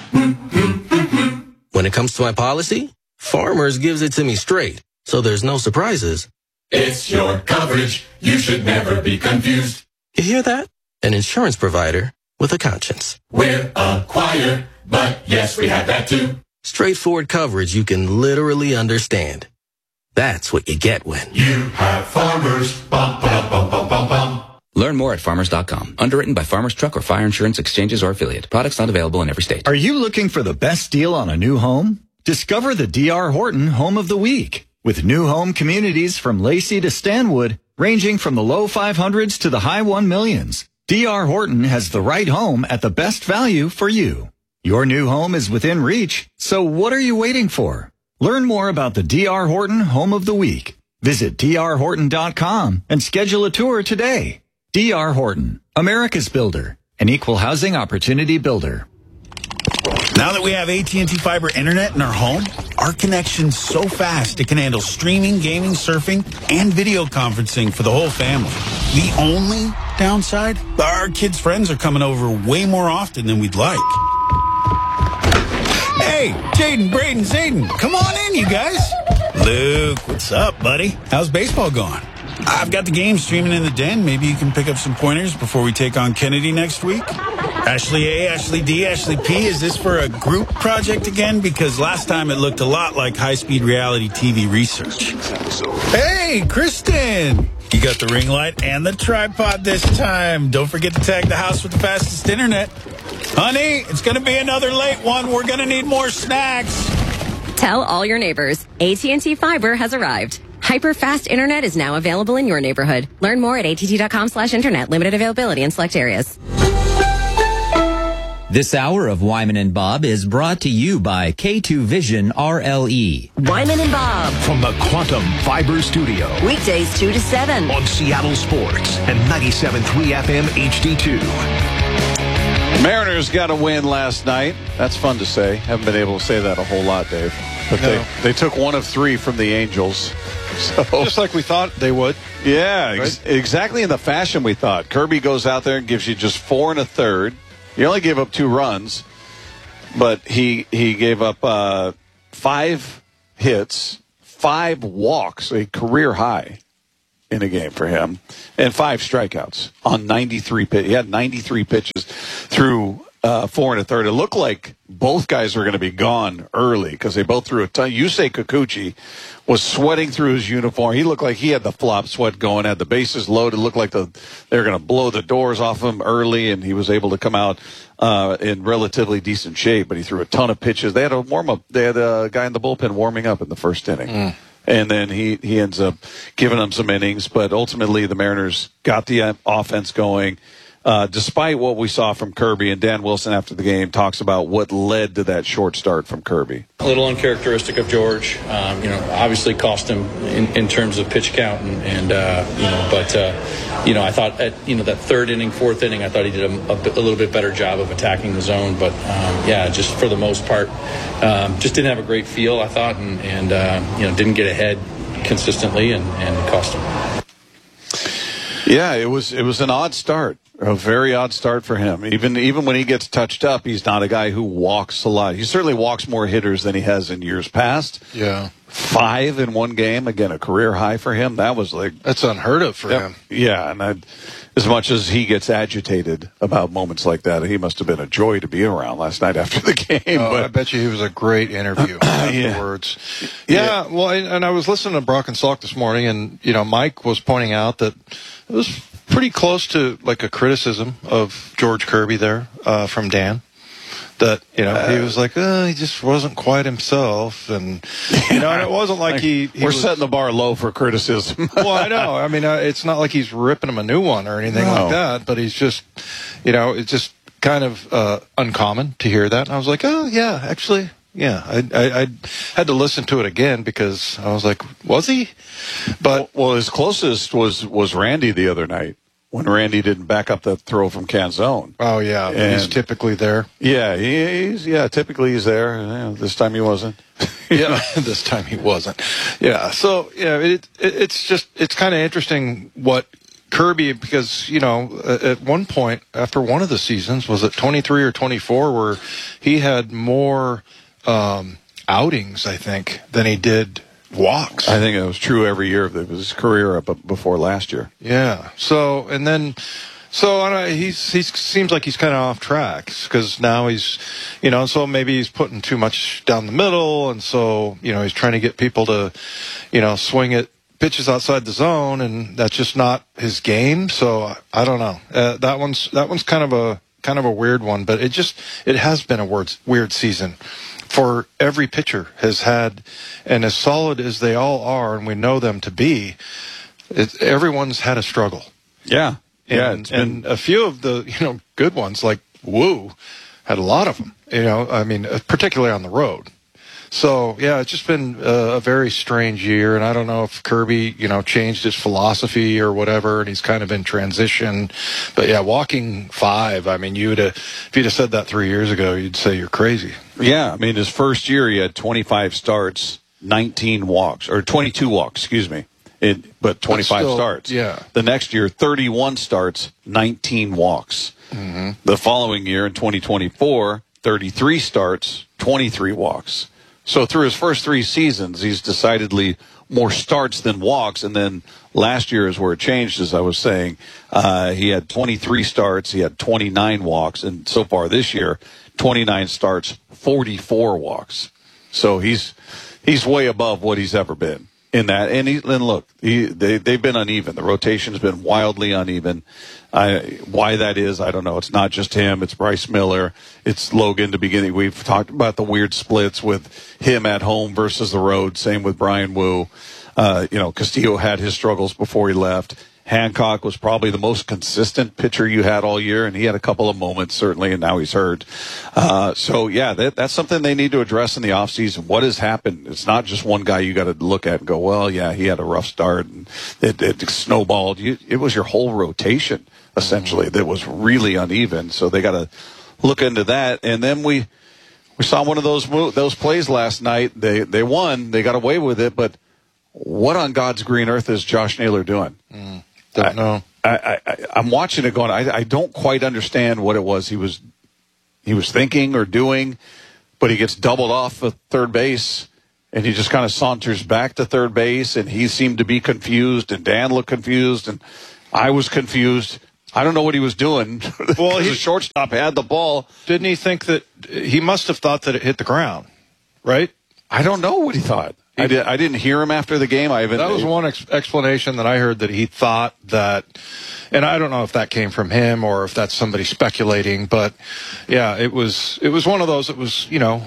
When it comes to my policy, Farmers gives it to me straight, so there's no surprises. It's your coverage. You should never be confused. You hear that? An insurance provider with a conscience. We're a choir, but yes, we have that too. Straightforward coverage you can literally understand. That's what you get when you have Farmers. Bum, ba, bum, bum, bum, bum. Learn more at farmers.com. Underwritten by Farmers Truck or Fire Insurance Exchanges or affiliate. Products not available in every state. Are you looking for the best deal on a new home? Discover the D.R. Horton Home of the Week. With new home communities from Lacey to Stanwood, ranging from the low 500s to the high 1 millions. D.R. Horton has the right home at the best value for you. Your new home is within reach, so what are you waiting for? Learn more about the D.R. Horton Home of the Week. Visit drhorton.com and schedule a tour today. D.R. Horton, America's builder, an equal housing opportunity builder. Now that we have AT&T Fiber Internet in our home, our connection's so fast it can handle streaming, gaming, surfing, and video conferencing for the whole family. The only downside? Our kids' friends are coming over way more often than we'd like. Hey, Jaden, Braden, Zayden, come on in, you guys. Luke, what's up, buddy? How's baseball going? I've got the game streaming in the den. Maybe you can pick up some pointers before we take on Kennedy next week. Ashley A, Ashley D, Ashley P, is this for a group project again? Because last time it looked a lot like high-speed reality TV research. Hey, Kristen! You got the ring light and the tripod this time. Don't forget to tag the house with the fastest internet. Honey, it's going to be another late one. We're going to need more snacks. Tell all your neighbors, AT&T Fiber has arrived. Hyper-fast internet is now available in your neighborhood. Learn more at att.com/internet. Limited availability in select areas. This hour of Wyman and Bob is brought to you by K2 Vision RLE. Wyman and Bob. From the Quantum Fiber Studio. Weekdays 2 to 7. On Seattle Sports and 97.3 FM HD2. Mariners got a win last night. That's fun to say. Haven't been able to say that a whole lot, Dave. But they took 1 of 3 from the Angels. So, just like we thought they would. Yeah, right? Exactly in the fashion we thought. Kirby goes out there and gives you just 4 1/3. He only gave up 2 runs, but he gave up 5 hits, 5 walks, a career high in a game for him, and 5 strikeouts on 93 pitches. He had 93 pitches through 4 1/3. It looked like both guys were going to be gone early because they both threw a ton. Yusei Kikuchi was sweating through his uniform. He looked like he had the flop sweat going, had the bases loaded. Looked like they were going to blow the doors off him early, and he was able to come out in relatively decent shape. But he threw a ton of pitches. They had a warm up. They had a guy in the bullpen warming up in the first inning. And then he ends up giving them some innings. But ultimately, the Mariners got the offense going. Despite what we saw from Kirby, and Dan Wilson after the game talks about what led to that short start from Kirby. A little uncharacteristic of George, obviously cost him in terms of pitch count, but I thought at that third inning, fourth inning, I thought he did a little bit better job of attacking the zone, but just for the most part, just didn't have a great feel, I thought, and didn't get ahead consistently and cost him. Yeah, it was an odd start. A very odd start for him. Even when he gets touched up, he's not a guy who walks a lot. He certainly walks more hitters than he has in years past. Yeah. 5 in one game. Again, a career high for him. That's unheard of for him. Yeah, and as much as he gets agitated about moments like that, he must have been a joy to be around last night after the game. I bet you he was a great interview afterwards. Yeah, well, and I was listening to Brock and Salk this morning, and Mike was pointing out that it was pretty close to like a criticism of George Kirby there from Dan. That he was like, he just wasn't quite himself, and and it wasn't like we're setting the bar low for criticism. Well, I know. I mean, it's not like he's ripping him a new one or anything like that, but he's just, it's just kind of uncommon to hear that. And I was like, oh yeah, actually, yeah. I had to listen to it again because I was like, was he? But well, his closest was Randy the other night, when Randy didn't back up that throw from Canzone. Oh, yeah. And he's typically there. Yeah, typically he's there. Yeah, this time he wasn't. This time he wasn't. Yeah, so, it's kind of interesting what Kirby, because, at one point, after one of the seasons, was it 23 or 24, where he had more outings, I think, than he did walks. I think it was true every year of his career up before last year. Yeah. So he seems like he's kind of off track because now he's, so maybe he's putting too much down the middle, and so he's trying to get people to, swing at pitches outside the zone, and that's just not his game. So I don't know. That one's kind of a weird one, but it has been a weird season. For every pitcher has had, and as solid as they all are, and we know them to be, everyone's had a struggle. Yeah. And a few of the, good ones, like Wu, had a lot of them, particularly on the road. So, yeah, it's just been a very strange year, and I don't know if Kirby, changed his philosophy or whatever, and he's kind of in transition. But, yeah, walking 5, if you'd have said that 3 years ago, you'd say you're crazy. Yeah, his first year he had 25 starts, 19 walks, or 22 walks, excuse me, but 25 starts. Yeah. The next year, 31 starts, 19 walks. Mm-hmm. The following year, in 2024, 33 starts, 23 walks. So through his first 3 seasons, he's decidedly more starts than walks. And then last year is where it changed, as I was saying. He had 23 starts. He had 29 walks. And so far this year, 29 starts, 44 walks. So he's way above what he's ever been in that. And look, they've been uneven. The rotation's been wildly uneven. Why that is, I don't know. It's not just him. It's Bryce Miller. It's Logan to begin. We've talked about the weird splits with him at home versus the road. Same with Brian Wu. Castillo had his struggles before he left. Hancock was probably the most consistent pitcher you had all year, and he had a couple of moments, certainly, and now he's hurt. That's something they need to address in the offseason. What has happened? It's not just one guy you got to look at and go, well, yeah, he had a rough start, and it snowballed. It was your whole rotation, essentially, that was really uneven, so they got to look into that. And then we saw one of those plays last night. They won. They got away with it, but what on God's green earth is Josh Naylor doing? Don't know. I'm watching it going, I don't quite understand what it was he was thinking or doing, but he gets doubled off at third base, and he just kind of saunters back to third base, and he seemed to be confused, and Dan looked confused, and I was confused. I don't know what he was doing. Well, the shortstop had the ball. Didn't he think that he must have thought that it hit the ground, right? I don't know what he thought. I didn't hear him after the game. That was one explanation that I heard, that he thought that, and I don't know if that came from him or if that's somebody speculating, but yeah, it was one of those. It was,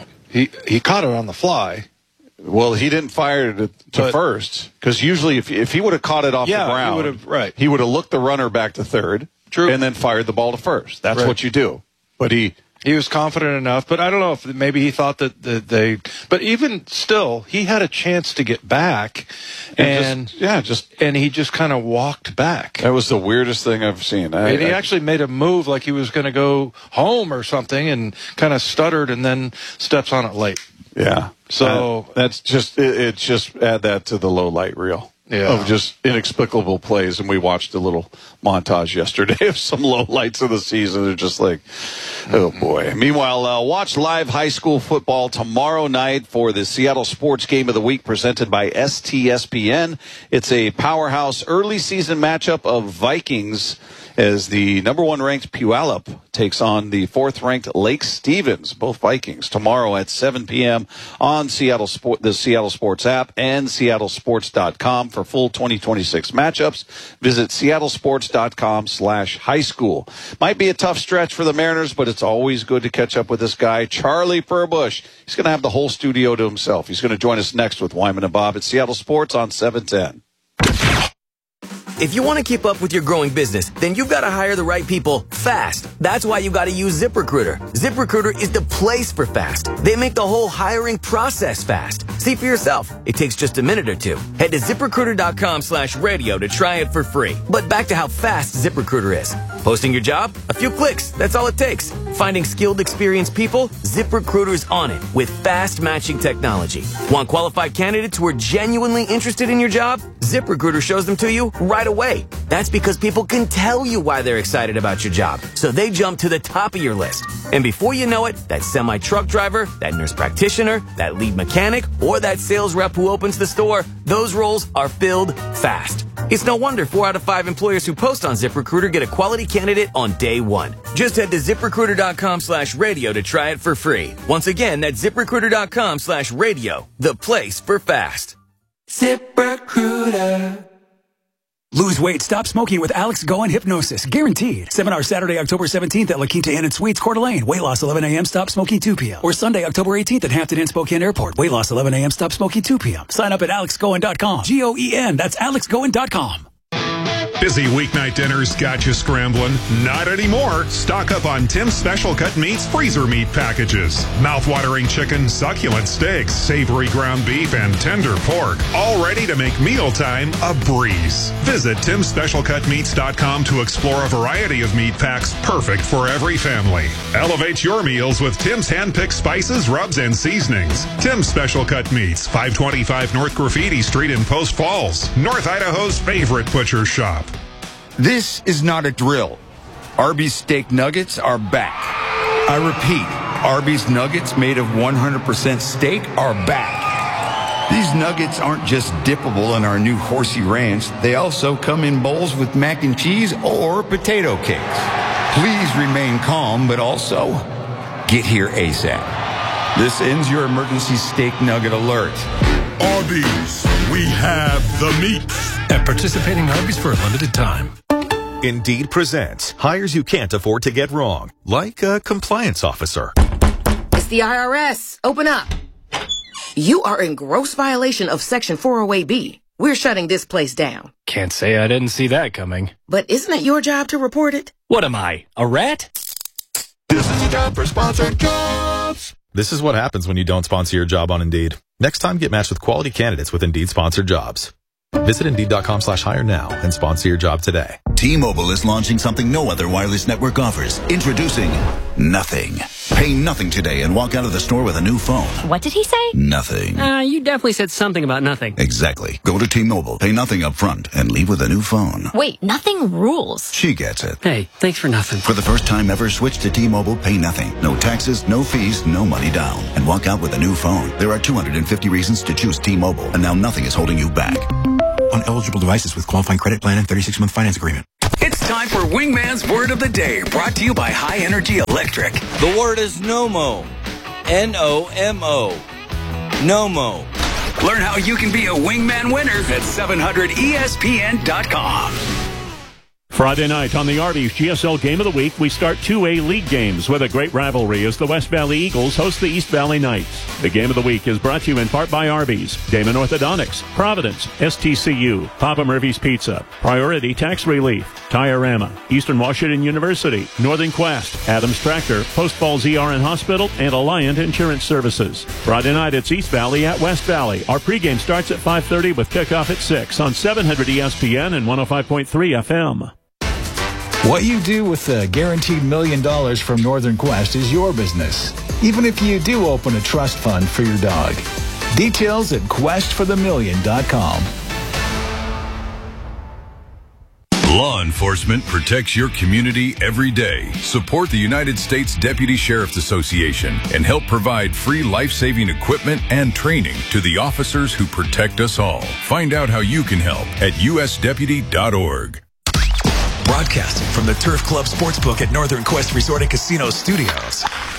he caught it on the fly. Well, he didn't fire it to first, because usually if he would have caught it off the ground, he would have looked the runner back to third, and then fired the ball to first. That's what you do. But he was confident enough, but I don't know if maybe he thought that but even still, he had a chance to get back, and he just kind of walked back. That was the weirdest thing I've seen. He actually made a move like he was going to go home or something, and kind of stuttered, and then steps on it late. Yeah. So that's just it. Just add that to the low light reel. Yeah. Of just inexplicable plays, and we watched a little montage yesterday of some low lights of the season. They're just like, oh boy. Meanwhile, watch live high school football tomorrow night for the Seattle Sports Game of the Week presented by STSPN. It's a powerhouse early season matchup of Vikings as the number 1 ranked Puyallup takes on the 4th ranked Lake Stevens, both Vikings, tomorrow at 7 p.m. on the Seattle Sports app and seattlesports.com. For full 2026 matchups, visit seattlesports.com/high school. Might be a tough stretch for the Mariners, but it's always good to catch up with this guy, Charlie Furbush. He's going to have the whole studio to himself. He's going to join us next with Wyman and Bob at Seattle Sports on 710. If you want to keep up with your growing business, then you've got to hire the right people fast. That's why you got to use ZipRecruiter. ZipRecruiter is the place for fast. They make the whole hiring process fast. See for yourself. It takes just a minute or two. Head to ZipRecruiter.com/radio to try it for free. But back to how fast ZipRecruiter is. Posting your job? A few clicks. That's all it takes. Finding skilled, experienced people? ZipRecruiter's on it with fast matching technology. Want qualified candidates who are genuinely interested in your job? ZipRecruiter shows them to you right away. That's because people can tell you why they're excited about your job, so they jump to the top of your list. And before you know it, that semi-truck driver, that nurse practitioner, that lead mechanic, or that sales rep who opens the store, those roles are filled fast. It's no wonder 4 out of 5 employers who post on ZipRecruiter get a quality candidate on day 1. Just head to ZipRecruiter.com/radio to try it for free. Once again, that's ZipRecruiter.com/radio, the place for fast. ZipRecruiter. Lose weight, stop smoking with Alex Goen Hypnosis. Guaranteed. Seminar Saturday, October 17th at La Quinta Inn and Suites, Coeur d'Alene. Weight loss 11 a.m., stop smoking 2 p.m. Or Sunday, October 18th at Hampton Inn Spokane Airport. Weight loss 11 a.m., stop smoking 2 p.m. Sign up at alexgoen.com. G-O-E-N. That's alexgoen.com. Busy weeknight dinners got you scrambling? Not anymore. Stock up on Tim's Special Cut Meats freezer meat packages. Mouth-watering chicken, succulent steaks, savory ground beef, and tender pork. All ready to make mealtime a breeze. Visit TimSSpecialCutMeats.com to explore a variety of meat packs perfect for every family. Elevate your meals with Tim's hand-picked spices, rubs, and seasonings. Tim's Special Cut Meats, 525 North Graffiti Street in Post Falls, North Idaho's favorite butcher shop. This is not a drill. Arby's steak nuggets are back. I repeat, Arby's nuggets made of 100% steak are back. These nuggets aren't just dippable in our new Horsey Ranch. They also come in bowls with mac and cheese or potato cakes. Please remain calm, but also get here ASAP. This ends your emergency steak nugget alert. Arby's, we have the meat. At participating Arby's for a limited time. Indeed presents hires you can't afford to get wrong, like a compliance officer. It's the IRS. Open up. You are in gross violation of Section 408B. We're shutting this place down. Can't say I didn't see that coming. But isn't it your job to report it? What am I, a rat? This is a job for sponsored jobs. This is what happens when you don't sponsor your job on Indeed. Next time, get matched with quality candidates with Indeed sponsored jobs. Visit Indeed.com/hire now and sponsor your job today. T-Mobile is launching something no other wireless network offers. Introducing Nothing. Pay nothing today and walk out of the store with a new phone. What did he say? Nothing. You definitely said something about nothing. Exactly. Go to T-Mobile, pay nothing up front, and leave with a new phone. Wait, nothing rules. She gets it. Hey, thanks for nothing. For the first time ever, switch to T-Mobile, pay nothing. No taxes, no fees, no money down. And walk out with a new phone. There are 250 reasons to choose T-Mobile, and now nothing is holding you back. On eligible devices with qualifying credit plan and 36-month finance agreement. It's time for Wingman's Word of the Day, brought to you by High Energy Electric. The word is NOMO. N-O-M-O. NOMO. Learn how you can be a Wingman winner at 700ESPN.com. Friday night on the Arby's GSL Game of the Week, we start 2A League games with a great rivalry as the West Valley Eagles host the East Valley Knights. The Game of the Week is brought to you in part by Arby's, Damon Orthodontics, Providence, STCU, Papa Murphy's Pizza, Priority Tax Relief, Tiorama, Eastern Washington University, Northern Quest, Adams Tractor, Post Falls ER and Hospital, and Alliant Insurance Services. Friday night, it's East Valley at West Valley. Our pregame starts at 5:30 with kickoff at 6 on 700 ESPN and 105.3 FM. What you do with the guaranteed $1 million from Northern Quest is your business, even if you do open a trust fund for your dog. Details at questforthemillion.com. Law enforcement protects your community every day. Support the United States Deputy Sheriff's Association and help provide free life-saving equipment and training to the officers who protect us all. Find out how you can help at usdeputy.org. Broadcasting from the Turf Club Sportsbook at Northern Quest Resort and Casino Studios.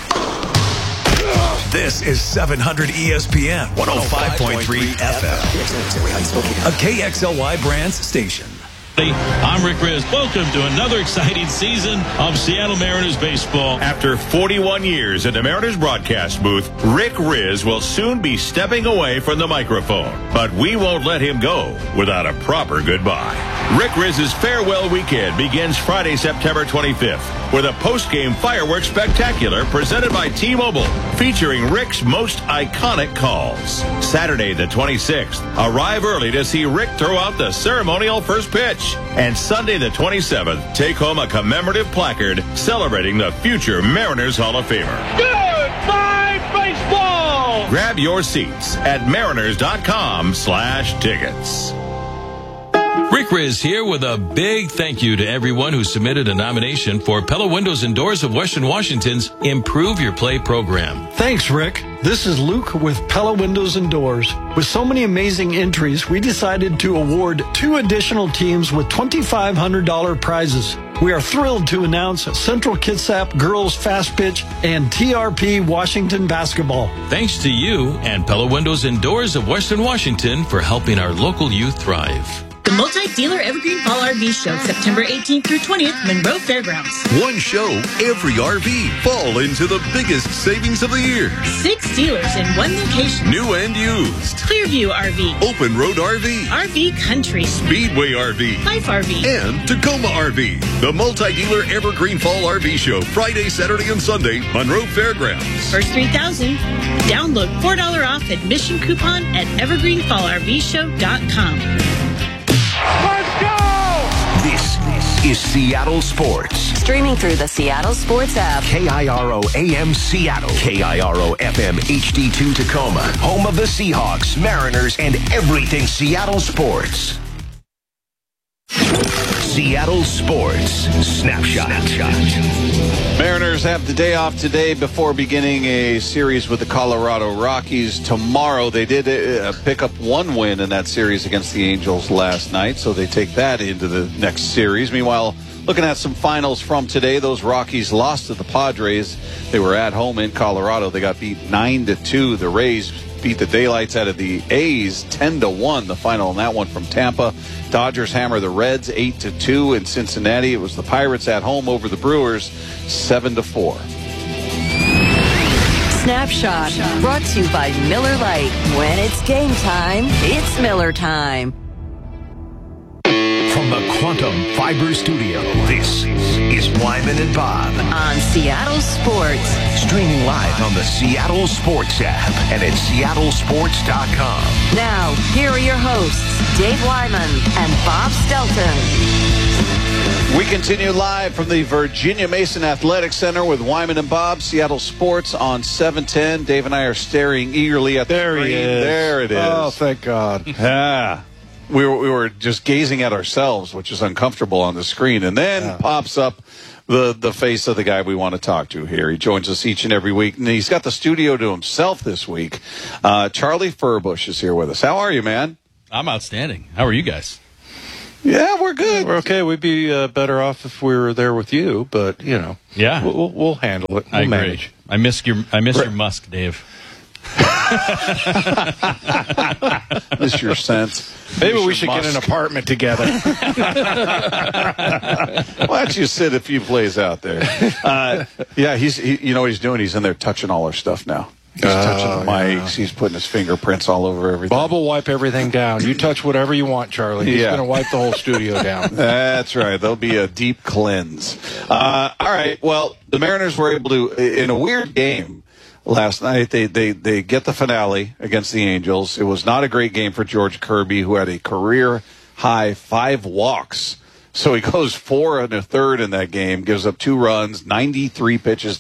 This is 700 ESPN 105.3 FM. A KXLY Brands station. I'm Rick Riz. Welcome to another exciting season of Seattle Mariners baseball. After 41 years in the Mariners broadcast booth, Rick Riz will soon be stepping away from the microphone. But we won't let him go without a proper goodbye. Rick Riz's farewell weekend begins Friday, September 25th with a post-game fireworks spectacular presented by T-Mobile, featuring Rick's most iconic calls. Saturday the 26th, arrive early to see Rick throw out the ceremonial first pitch. And Sunday the 27th, take home a commemorative placard celebrating the future Mariners Hall of Famer. Goodbye, baseball! Grab your seats at mariners.com/tickets. Rick Riz here with a big thank you to everyone who submitted a nomination for Pella Windows and Doors of Western Washington's Improve Your Play program. Thanks, Rick. This is Luke with Pella Windows and Doors. With so many amazing entries, we decided to award 2 additional teams with $2,500 prizes. We are thrilled to announce Central Kitsap Girls Fast Pitch and TRP Washington Basketball. Thanks to you and Pella Windows and Doors of Western Washington for helping our local youth thrive. The multi-dealer Evergreen Fall RV Show, September 18th through 20th, Monroe Fairgrounds. One show, every RV. Fall into the biggest savings of the year. 6 dealers in one location. New and used. Clearview RV. Open Road RV. RV Country. Speedway RV. Life RV. And Tacoma RV. The multi-dealer Evergreen Fall RV Show, Friday, Saturday, and Sunday, Monroe Fairgrounds. First 3,000. Download $4 off admission coupon at evergreenfallrvshow.com. Let's go! This is Seattle Sports. Streaming through the Seattle Sports app. KIRO AM Seattle. KIRO FM HD2 Tacoma. Home of the Seahawks, Mariners, and everything Seattle sports. Seattle Sports Snapshot. Mariners have the day off today before beginning a series with the Colorado Rockies tomorrow. They did pick up one win in that series against the Angels last night, so they take that into the next series. Meanwhile, looking at some finals from today, those Rockies lost to the Padres. They were at home in Colorado. They got beat 9-2. The Rays beat the daylights out of the A's 10-1. The final on that one from Tampa. Dodgers hammer the Reds 8-2 in Cincinnati. It was the Pirates at home over the Brewers 7-4. Snapshot brought to you by Miller Lite. When it's game time, it's Miller time. From the Quantum Fiber Studio, this is Wyman and Bob on Seattle Sports. Streaming live on the Seattle Sports app and at seattlesports.com. Now, here are your hosts, Dave Wyman and Bob Stelton. We continue live from the Virginia Mason Athletic Center with Wyman and Bob, Seattle Sports on 710. Dave and I are staring eagerly at the screen. There he is. There it is. Oh, thank God. Yeah. We were just gazing at ourselves, which is uncomfortable on the screen, and then pops up the face of the guy we want to talk to here. He joins us each and every week, and he's got the studio to himself this week. Charlie Furbush is here with us. How are you, man? I'm outstanding. How are you guys? Yeah, we're good. We're okay. We'd be better off if we were there with you, but yeah, we'll handle it. We'll manage. I miss your musk, Dave. Miss your sense. Maybe we should get an apartment together. Why don't you sit a few plays out there? Yeah, you know what he's doing? He's in there touching all our stuff now. He's touching the mics. Yeah. He's putting his fingerprints all over everything. Bob will wipe everything down. You touch whatever you want, Charlie. He's going to wipe the whole studio down. That's right. There'll be a deep cleanse. All right. Well, the Mariners were able to, in a weird game last night, they get the finale against the Angels. It was not a great game for George Kirby, who had a career-high 5 walks. So he goes 4 1/3 in that game, gives up 2 runs, 93 pitches